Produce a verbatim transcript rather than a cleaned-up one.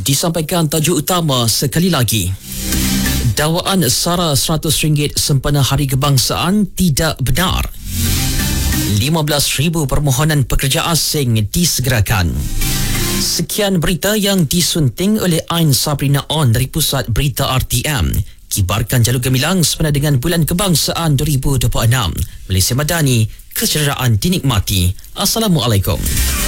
Disampaikan tajuk utama sekali lagi. Dakwaan sara seratus ringgit sempena Hari Kebangsaan tidak benar. lima belas ribu permohonan pekerja asing disegerakan. Sekian berita yang disunting oleh Ain Sabrina On dari Pusat Berita R T M. Kibarkan jalur gemilang sempena dengan Bulan Kebangsaan dua ribu dua puluh enam. Malaysia Madani, keceriaan dinikmati. Assalamualaikum.